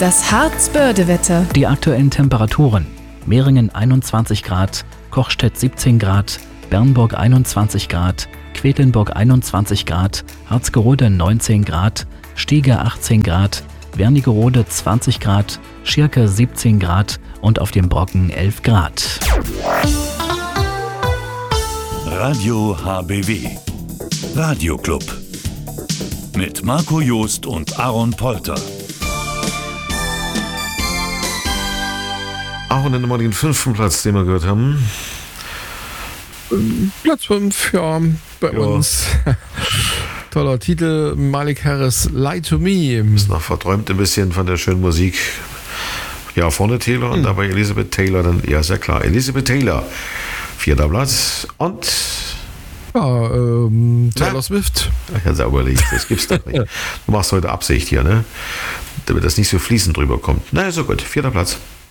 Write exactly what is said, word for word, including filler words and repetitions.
Das Harzbörde-Wetter. Die aktuellen Temperaturen. Meringen einundzwanzig Grad, Kochstedt siebzehn Grad, Bernburg einundzwanzig Grad, Quedlinburg einundzwanzig Grad, Harzgerode neunzehn Grad, Stiege achtzehn Grad, Wernigerode zwanzig Grad, Schirke siebzehn Grad und auf dem Brocken elf Grad. Radio H B W. Radioclub. Mit Marco Joost und Aaron Polter. Auch dann immer den fünften Platz, den wir gehört haben. Platz fünf, ja, bei Ja. uns. Toller Titel, Malik Harris, Lie to Me. Ist noch verträumt ein bisschen von der schönen Musik. Ja, vorne Taylor und dabei Elizabeth Taylor. Dann, ja, sehr klar. Elizabeth Taylor, vierter Platz. Und Ja, ähm, Taylor Na? Swift. Ach, ja, sauber liegt. Das gibt's doch nicht. Du machst heute Absicht hier, ne? Damit das nicht so fließend drüber kommt. Na, ist so gut. Vierter Platz.